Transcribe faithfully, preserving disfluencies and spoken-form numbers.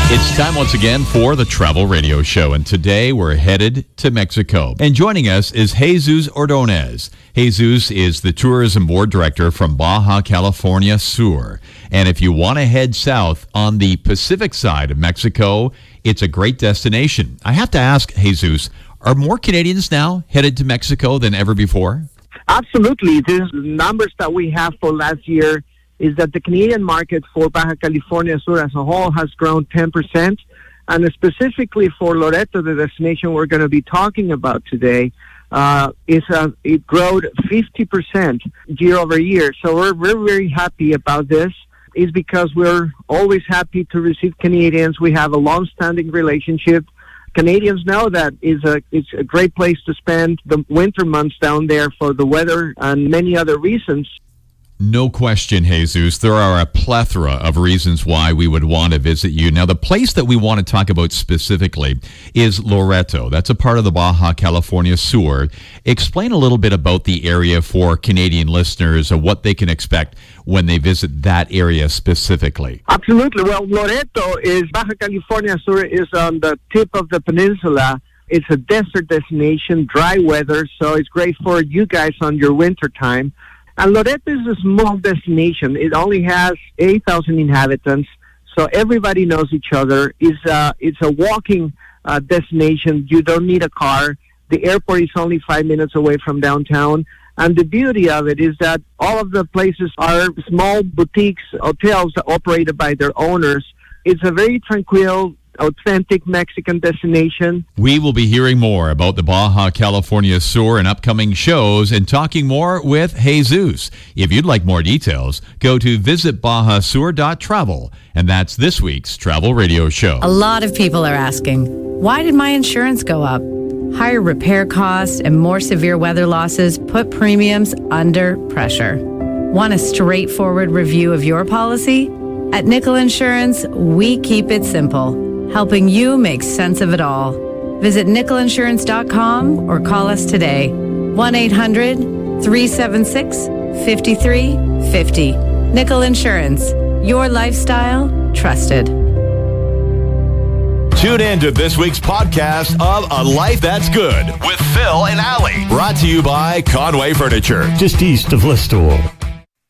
It's time once again for the Travel Radio Show, and today we're headed to Mexico. And joining us is Jesus Ordonez. Jesus is the Tourism Board Director from Baja California Sur. And if you want to head south on the Pacific side of Mexico, it's a great destination. I have to ask, Jesus, are more Canadians now headed to Mexico than ever before? Absolutely. The numbers that we have for last year is that the Canadian market for Baja California Sur as a whole has grown ten percent. And specifically for Loreto, the destination we're going to be talking about today, uh, is uh, it grew fifty percent year over year. So we're, we're very happy about this. It's because we're always happy to receive Canadians. We have a long-standing relationship. Canadians know that is a it's a great place to spend the winter months down there for the weather and many other reasons. No question, Jesus. There are a plethora of reasons why we would want to visit you. Now, the place that we want to talk about specifically is Loreto. That's a part of the Baja California Sur. Explain a little bit about the area for Canadian listeners and what they can expect when they visit that area specifically. Absolutely. Well, Loreto is, Baja California Sur is on the tip of the peninsula. It's a desert destination, dry weather, so it's great for you guys on your winter time. And Loreto is a small destination. It only has eight thousand inhabitants, so everybody knows each other. It's a, it's a walking uh, destination. You don't need a car. The airport is only five minutes away from downtown. And the beauty of it is that all of the places are small boutiques, hotels operated by their owners. It's a very tranquil, authentic Mexican destination. We will be hearing more about the Baja California Sur in upcoming shows and talking more with Jesus. If you'd like more details, go to visit baja sur dot travel, and that's this week's Travel Radio Show. A lot of people are asking, why did my insurance go up? Higher repair costs and more severe weather losses put premiums under pressure. Want a straightforward review of your policy? At Nickel Insurance, we keep it simple, helping you make sense of it all. Visit nickel insurance dot com or call us today. one eight hundred three seven six five three five zero. Nickel Insurance. Your lifestyle trusted. Tune in to this week's podcast of A Life That's Good with Phil and Allie. Brought to you by Conway Furniture. Just east of Listowel.